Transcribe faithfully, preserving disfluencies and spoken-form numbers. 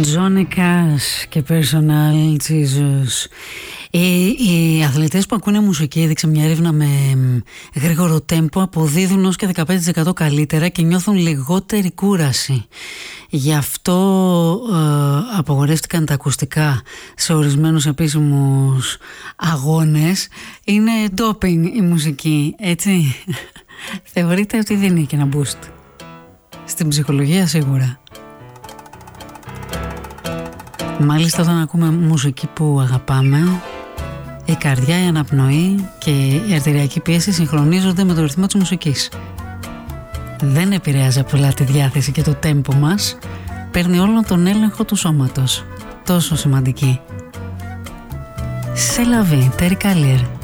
Johnny Cash και Personal Jesus. Οι, οι αθλητές που ακούνε μουσική, έδειξε μια έρευνα με γρήγορο τέμπο, αποδίδουν ως και δεκαπέντε τοις εκατό καλύτερα και νιώθουν λιγότερη κούραση. Γι' αυτό ε, απογορεύτηκαν τα ακουστικά σε ορισμένους επίσημους αγώνες. Είναι ντόπινγκ η μουσική, έτσι. Θεωρείται ότι δεν είναι και ένα boost. Στην ψυχολογία σίγουρα. Μάλιστα όταν ακούμε μουσική που αγαπάμε, η καρδιά, η αναπνοή και η αρτηριακή πίεση συγχρονίζονται με το ρυθμό της μουσικής. Δεν επηρεάζει πολλά τη διάθεση και το τέμπο μας, παίρνει όλο τον έλεγχο του σώματος. Τόσο σημαντική. Σε λαβή, Terry Callier.